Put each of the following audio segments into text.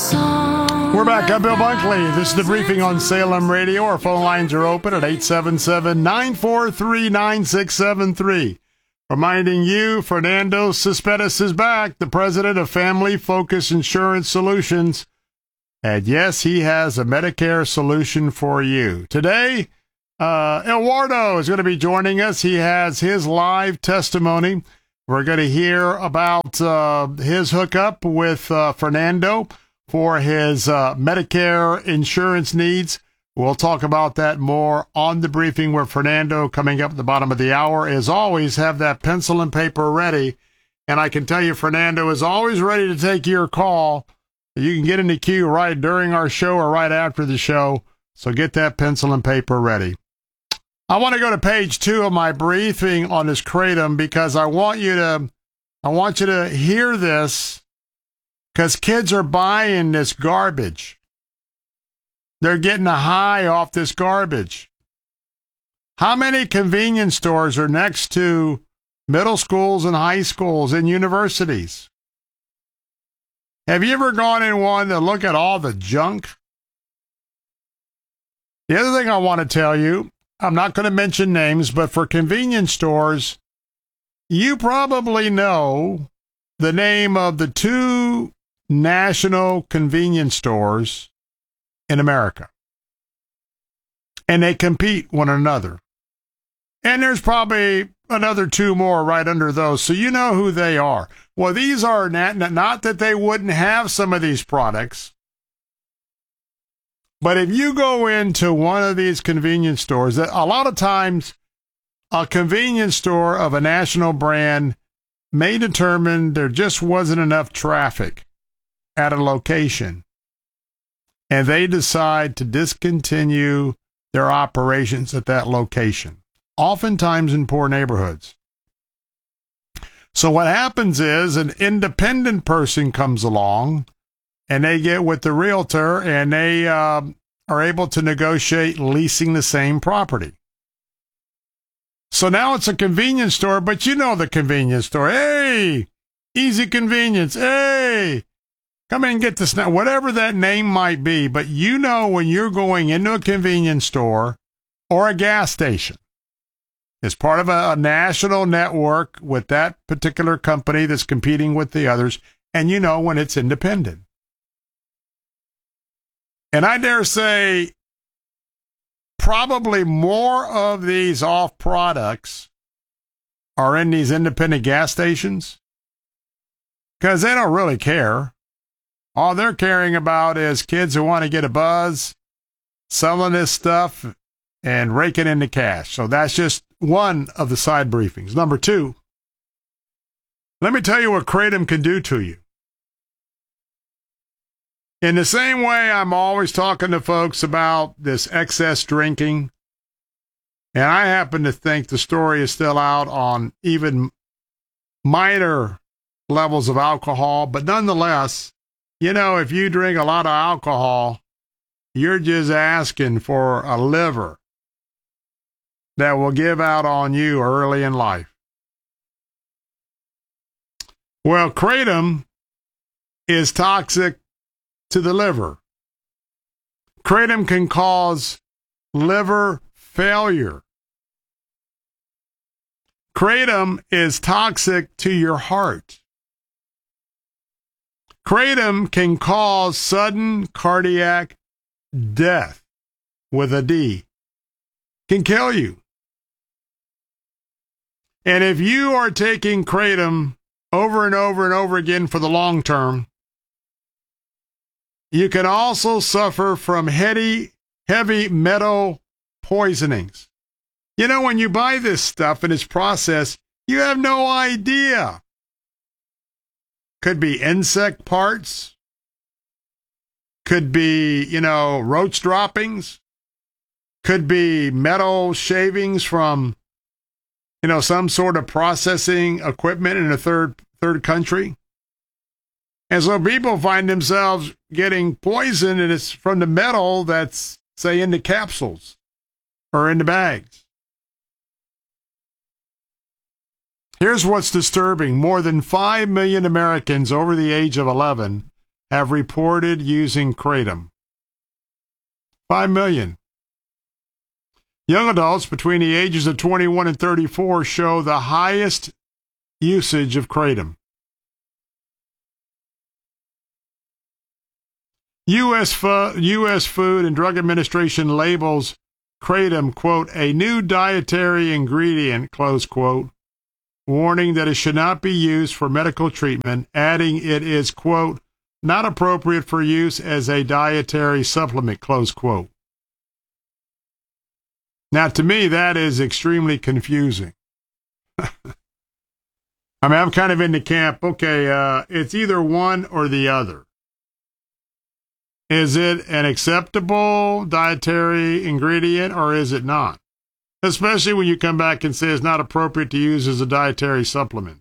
We're back. I'm Bill Bunkley. This is the briefing on Salem Radio. Our phone lines are open at 877-943-9673. Reminding you, Fernando Cespedes is back, the president of Family Focus Insurance Solutions. And yes, he has a Medicare solution for you. Today, Eduardo is going to be joining us. He has his live testimony. We're going to hear about his hookup with Fernando for his Medicare insurance needs. We'll talk about that more on the briefing with Fernando coming up at the bottom of the hour. As always, have that pencil and paper ready. And I can tell you, Fernando is always ready to take your call. You can get in the queue right during our show or right after the show. So get that pencil and paper ready. I want to go to page 2 of my briefing on this kratom because I want you to hear this, because kids are buying this garbage. They're getting a high off this garbage. How many convenience stores are next to middle schools and high schools and universities? Have you ever gone in one to look at all the junk? The other thing I want to tell you, I'm not going to mention names, but for convenience stores, you probably know the name of the 2 national convenience stores in America. And they compete one another. And there's probably another 2 more right under those, so you know who they are. Well, these are not that they wouldn't have some of these products, but if you go into one of these convenience stores, a lot of times a convenience store of a national brand may determine there just wasn't enough traffic at a location, and they decide to discontinue their operations at that location, oftentimes in poor neighborhoods. So what happens is an independent person comes along, and they get with the realtor, and they are able to negotiate leasing the same property. So now it's a convenience store, but you know the convenience store. Hey, Easy Convenience. Hey, come in and get this now, whatever that name might be. But you know when you're going into a convenience store or a gas station, it's part of a national network with that particular company that's competing with the others, and you know when it's independent. And I dare say probably more of these off products are in these independent gas stations because they don't really care. All they're caring about is kids who want to get a buzz, selling this stuff, and raking in the cash. So that's just one of the side briefings. Number 2, let me tell you what kratom can do to you. In the same way I'm always talking to folks about this excess drinking, and I happen to think the story is still out on even minor levels of alcohol, but nonetheless, you know, if you drink a lot of alcohol, you're just asking for a liver that will give out on you early in life. Well, kratom is toxic to the liver. Kratom can cause liver failure. Kratom is toxic to your heart. Kratom can cause sudden cardiac death with a D. Can kill you. And if you are taking kratom over and over and over again for the long term, you can also suffer from heavy metal poisonings. You know, when you buy this stuff and it's processed, you have no idea. Could be insect parts. Could be, roach droppings. Could be metal shavings from, some sort of processing equipment in a third country. And so people find themselves getting poisoned, and it's from the metal that's, say, in the capsules or in the bags. Here's what's disturbing. More than 5 million Americans over the age of 11 have reported using Kratom. 5 million. Young adults between the ages of 21 and 34 show the highest usage of Kratom. U.S. Food and Drug Administration labels Kratom, quote, a new dietary ingredient, close quote, warning that it should not be used for medical treatment, adding it is, quote, not appropriate for use as a dietary supplement, close quote. Now, to me, that is extremely confusing. I mean, I'm kind of in the camp, okay, it's either one or the other. Is it an acceptable dietary ingredient or is it not? Especially when you come back and say it's not appropriate to use as a dietary supplement.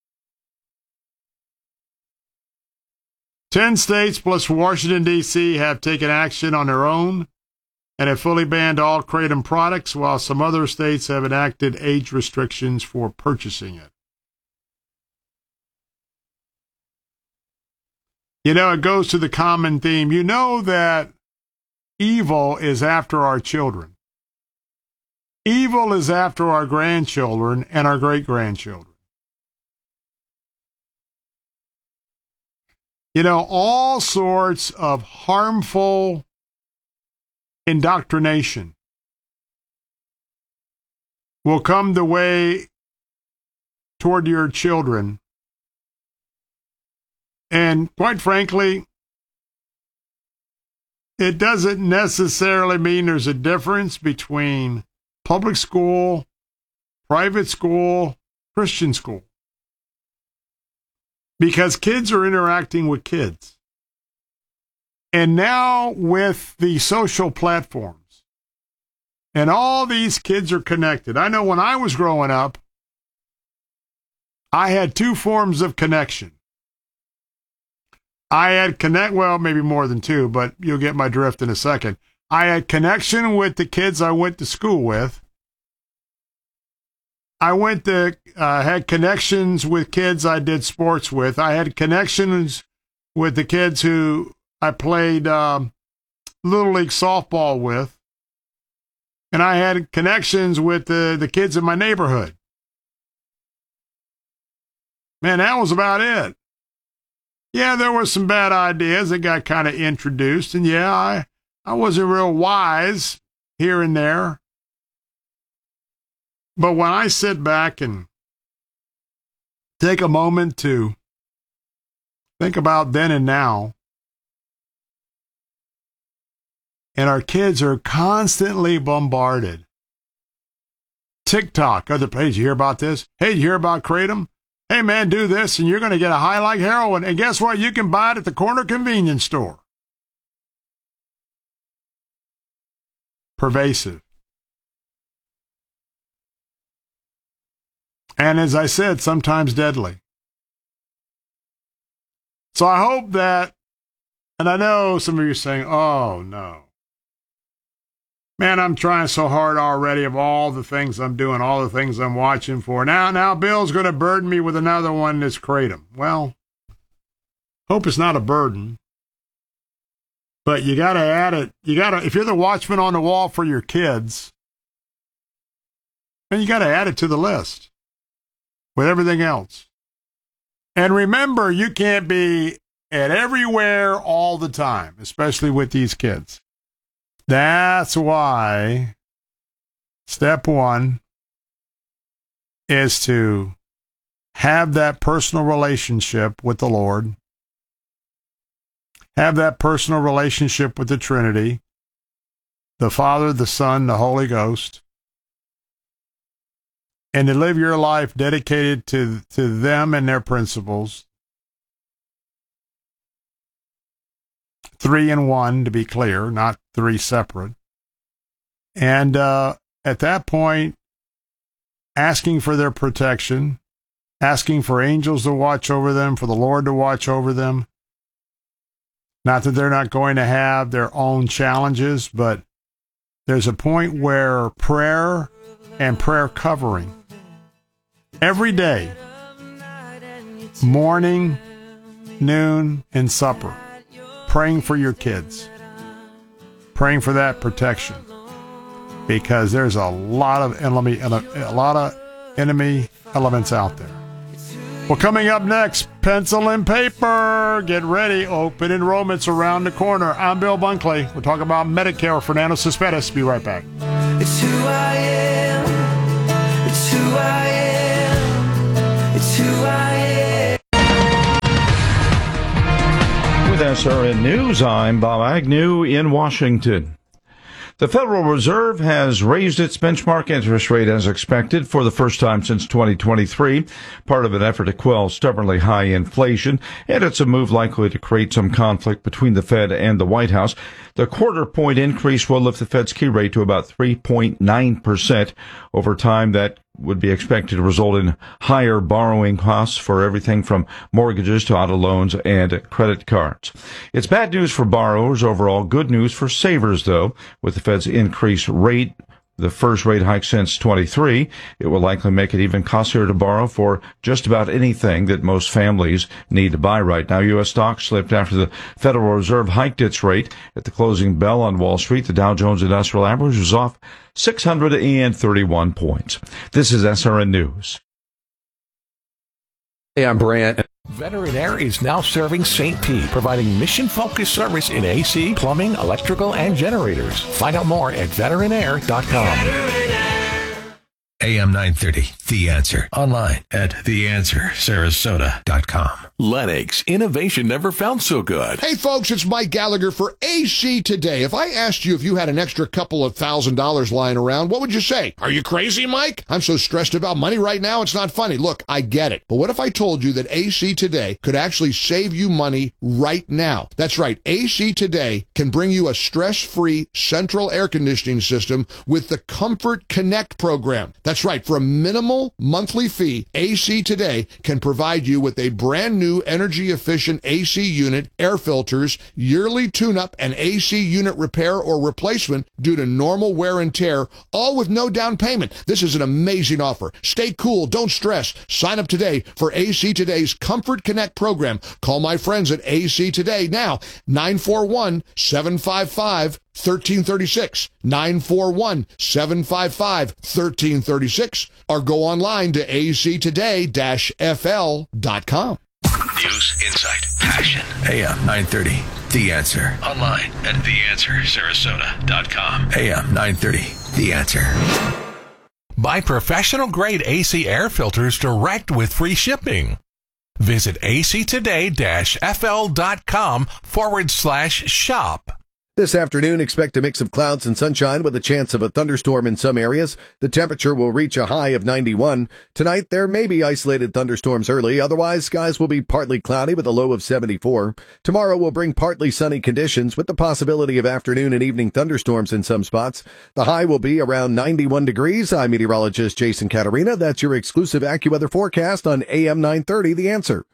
10 states plus Washington, D.C. have taken action on their own and have fully banned all Kratom products, while some other states have enacted age restrictions for purchasing it. You know, it goes to the common theme. You know that evil is after our children. Evil is after our grandchildren and our great-grandchildren. You know, all sorts of harmful indoctrination will come the way toward your children. And quite frankly, it doesn't necessarily mean there's a difference between public school, private school, Christian school. Because kids are interacting with kids. And now with the social platforms, and all these kids are connected. I know when I was growing up, I had two forms of connection. I had well, maybe more than two, but you'll get my drift in a second. I had connection with the kids I went to school with. I had connections with kids I did sports with. I had connections with the kids who I played Little League softball with. And I had connections with the kids in my neighborhood. Man, that was about it. Yeah, there were some bad ideas that got kind of introduced. And yeah, I wasn't real wise here and there. But when I sit back and take a moment to think about then and now, and our kids are constantly bombarded. TikTok, other pages, you hear about this? Hey, you hear about Kratom? Hey, man, do this, and you're going to get a high like heroin. And guess what? You can buy it at the corner convenience store. Pervasive. And as I said, sometimes deadly. So I hope that, and I know some of you are saying, oh, no. Man, I'm trying so hard already of all the things I'm doing, all the things I'm watching for. Now Bill's going to burden me with another one that's Kratom. Well, hope it's not a burden. But you got to add it. If you're the watchman on the wall for your kids, then you got to add it to the list with everything else. And remember, you can't be at everywhere all the time, especially with these kids. That's why step one is to have that personal relationship with the Lord, have that personal relationship with the Trinity, the Father, the Son, the Holy Ghost, and to live your life dedicated to them and their principles. 3 in 1, to be clear, not 3 separate. And at that point, asking for their protection, asking for angels to watch over them, for the Lord to watch over them. Not that they're not going to have their own challenges, but there's a point where prayer and prayer covering every day, morning, noon, and supper, praying for your kids, praying for that protection, because there's a lot of enemy elements out there. Well, coming up next, pencil and paper. Get ready. Open enrollment's around the corner. I'm Bill Bunkley. We're talking about Medicare. Fernando Cespedes. Be right back. It's who I am. It's who I am. It's who I am. With SRN News, I'm Bob Agnew in Washington. The Federal Reserve has raised its benchmark interest rate as expected for the first time since 2023, part of an effort to quell stubbornly high inflation, and it's a move likely to create some conflict between the Fed and the White House. The quarter-point increase will lift the Fed's key rate to about 3.9%. Over time, that would be expected to result in higher borrowing costs for everything from mortgages to auto loans and credit cards. It's bad news for borrowers overall, good news for savers, though. With the Fed's increased rate, the first rate hike since 23, it will likely make it even costlier to borrow for just about anything that most families need to buy right now. U.S. stocks slipped after the Federal Reserve hiked its rate. At the closing bell on Wall Street, the Dow Jones Industrial Average was off 631 points. This is SRN News. Hey, I'm Brant. Veteran Air is now serving St. Pete, providing mission-focused service in AC, plumbing, electrical, and generators. Find out more at veteranair.com. AM 930, The Answer. Online at theanswersarasota.com. Lennox, innovation never felt so good. Hey folks, it's Mike Gallagher for AC Today. If I asked you if you had an extra couple of $1,000 lying around, what would you say? Are you crazy, Mike? I'm so stressed about money right now, it's not funny. Look, I get it. But what if I told you that AC Today could actually save you money right now? That's right. AC Today can bring you a stress-free central air conditioning system with the Comfort Connect program. That's right. For a minimal monthly fee, AC Today can provide you with a brand new energy-efficient AC unit, air filters, yearly tune-up, and AC unit repair or replacement due to normal wear and tear, all with no down payment. This is an amazing offer. Stay cool. Don't stress. Sign up today for AC Today's Comfort Connect program. Call my friends at AC Today now, 941-755-1336, 941-755-1336, or go online to actoday-fl.com. News, insight, passion. AM 930, The Answer. Online at theanswersarasota.com. AM 930, The Answer. Buy professional-grade AC air filters direct with free shipping. Visit actoday-fl.com/shop. This afternoon, expect a mix of clouds and sunshine with a chance of a thunderstorm in some areas. The temperature will reach a high of 91. Tonight, there may be isolated thunderstorms early. Otherwise, skies will be partly cloudy with a low of 74. Tomorrow will bring partly sunny conditions with the possibility of afternoon and evening thunderstorms in some spots. The high will be around 91 degrees. I'm meteorologist Jason Caterina. That's your exclusive AccuWeather forecast on AM 930, The Answer.